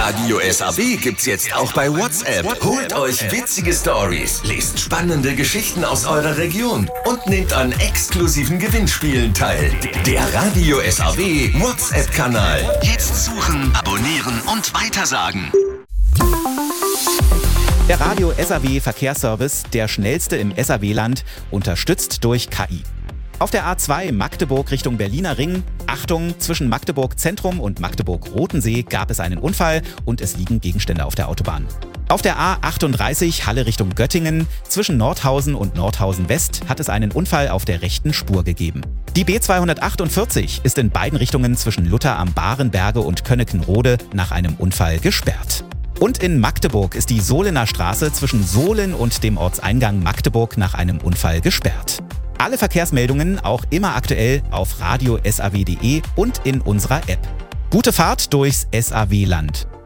Radio SAW gibt's jetzt auch bei WhatsApp. Holt euch witzige Stories, lest spannende Geschichten aus eurer Region und nehmt an exklusiven Gewinnspielen teil. Der Radio SAW WhatsApp-Kanal. Jetzt suchen, abonnieren und weitersagen. Der Radio SAW Verkehrsservice, der schnellste im SAW-Land, unterstützt durch KI. Auf der A2 Magdeburg Richtung Berliner Ring, Achtung, zwischen Magdeburg Zentrum und Magdeburg Rotensee gab es einen Unfall und es liegen Gegenstände auf der Autobahn. Auf der A38 Halle Richtung Göttingen, zwischen Nordhausen und Nordhausen West hat es einen Unfall auf der rechten Spur gegeben. Die B248 ist in beiden Richtungen zwischen Luther am Barenberge und Könneckenrode nach einem Unfall gesperrt. Und in Magdeburg ist die Sohlener Straße zwischen Sohlen und dem Ortseingang Magdeburg nach einem Unfall gesperrt. Alle Verkehrsmeldungen auch immer aktuell auf radiosaw.de und in unserer App. Gute Fahrt durchs SAW-Land.